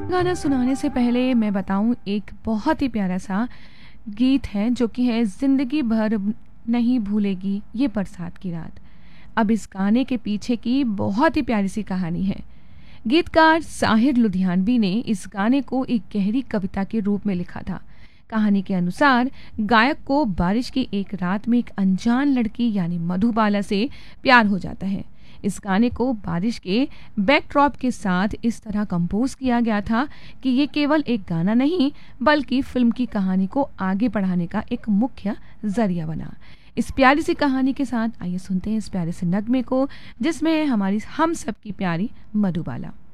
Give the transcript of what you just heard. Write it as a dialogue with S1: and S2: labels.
S1: गाना सुनाने से पहले मैं बताऊं, एक बहुत ही प्यारा सा गीत है जो कि है जिंदगी भर नहीं भूलेगी ये बरसात की रात। अब इस गाने के पीछे की बहुत ही प्यारी सी कहानी है। गीतकार साहिर लुधियानवी ने इस गाने को एक गहरी कविता के रूप में लिखा था। कहानी के अनुसार गायक को बारिश की एक रात में एक अनजान लड़की यानी मधुबाला से प्यार हो जाता है। इस गाने को बारिश के बैकड्रॉप के साथ इस तरह कंपोज किया गया था कि ये केवल एक गाना नहीं बल्कि फिल्म की कहानी को आगे बढ़ाने का एक मुख्य जरिया बना। इस प्यारी सी कहानी के साथ आइए सुनते हैं इस प्यारे से नगमे को, जिसमें है हमारी हम सबकी प्यारी मधुबाला।